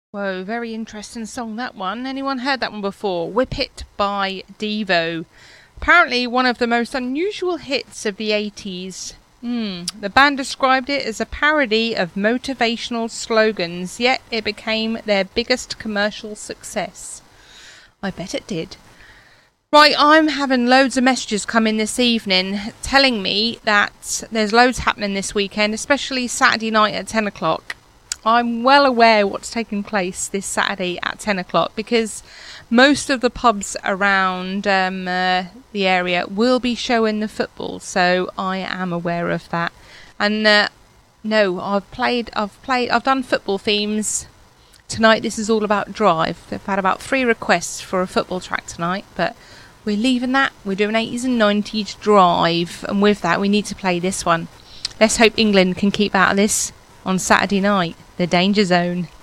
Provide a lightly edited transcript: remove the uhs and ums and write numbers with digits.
Whoa, very interesting song, that one. Anyone heard that one before? Whip It by Devo. Apparently one of the most unusual hits of the 80s. The band described it as a parody of motivational slogans, yet it became their biggest commercial success. I bet it did. Right, I'm having loads of messages come in this evening telling me that there's loads happening this weekend, especially Saturday night at 10 o'clock. I'm well aware what's taking place this Saturday at 10 o'clock because most of the pubs around the area will be showing the football, so I am aware of that. And no, I've done football themes tonight. This is all about Drive. They've had about 3 requests for a football track tonight, but we're leaving that. We're doing 80s and 90s Drive, and with that we need to play this one. Let's hope England can keep out of this on Saturday night. The Danger Zone.